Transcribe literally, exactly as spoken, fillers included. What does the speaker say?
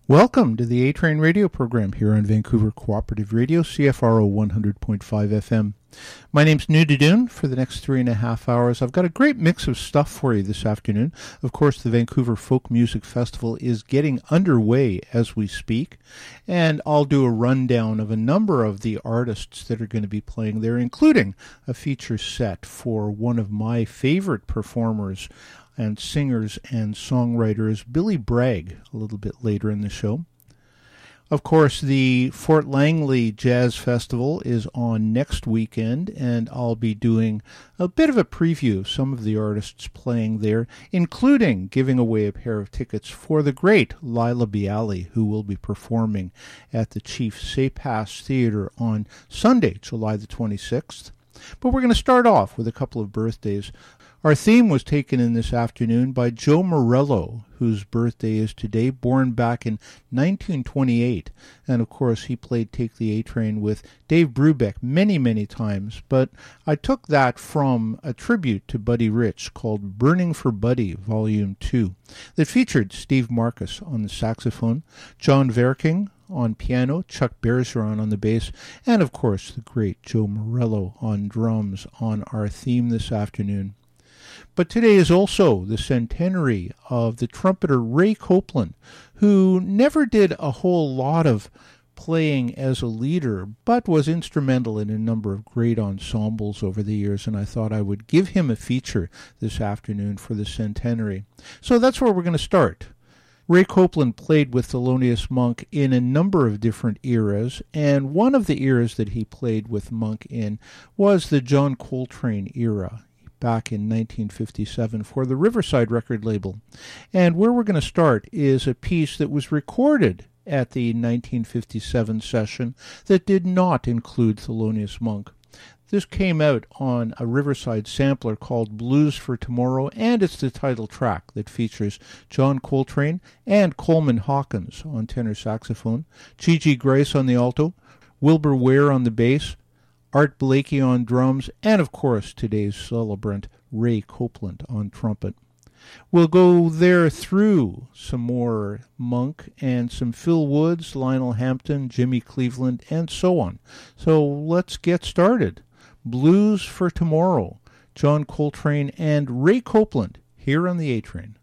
Welcome to the A-Train radio program here on Vancouver Cooperative Radio, C F R O one hundred point five F M. My name's Nudidoon. For the next three and a half hours, I've got a great mix of stuff for you this afternoon. Of course, the Vancouver Folk Music Festival is getting underway as we speak, and I'll do a rundown of a number of the artists that are going to be playing there, including a feature set for one of my favorite performers and singers and songwriters, Billy Bragg, a little bit later in the show. Of course, the Fort Langley Jazz Festival is on next weekend, and I'll be doing a bit of a preview of some of the artists playing there, including giving away a pair of tickets for the great Laila Bialy, who will be performing at the Chief Sepas Theatre on Sunday, July the twenty-sixth. But we're going to start off with a couple of birthdays. Our theme was taken in this afternoon by Joe Morello, whose birthday is today, born back in nineteen twenty-eight. And, of course, he played Take the A-Train with Dave Brubeck many, many times. But I took that from a tribute to Buddy Rich called Burning for Buddy, Volume two, that featured Steve Marcus on the saxophone, John Verking on piano, Chuck Bergeron on the bass, and, of course, the great Joe Morello on drums on our theme this afternoon. But today is also the centenary of the trumpeter Ray Copeland, who never did a whole lot of playing as a leader, but was instrumental in a number of great ensembles over the years, and I thought I would give him a feature this afternoon for the centenary. So that's where we're going to start. Ray Copeland played with Thelonious Monk in a number of different eras, and one of the eras that he played with Monk in was the John Coltrane era, back in nineteen fifty-seven for the Riverside record label. And where we're going to start is a piece that was recorded at the nineteen fifty-seven session that did not include Thelonious Monk. This came out on a Riverside sampler called Blues for Tomorrow, and it's the title track that features John Coltrane and Coleman Hawkins on tenor saxophone, Gigi Grace on the alto, Wilbur Ware on the bass, Art Blakey on drums, and of course today's celebrant Ray Copeland on trumpet. We'll go there through some more Monk and some Phil Woods, Lionel Hampton, Jimmy Cleveland, and so on. So let's get started. Blues for Tomorrow, John Coltrane and Ray Copeland here on the A-Train.